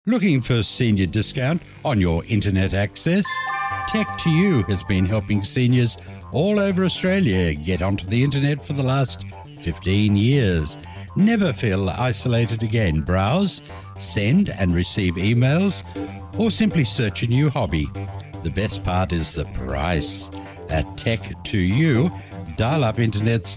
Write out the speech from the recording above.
Looking for senior discount on your internet access? Tech2U has been helping seniors all over Australia get onto the internet for the last 15 years. Never feel isolated again. Browse, send and receive emails, or simply search a new hobby. The best part is the price. At Tech2U, dial-up internet